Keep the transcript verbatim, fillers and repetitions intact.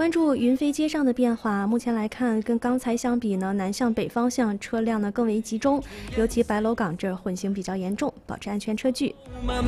关注云飞街上的变化，目前来看，跟刚才相比呢，南向北方向车辆呢更为集中，尤其白楼港这儿混行比较严重，保持安全车距。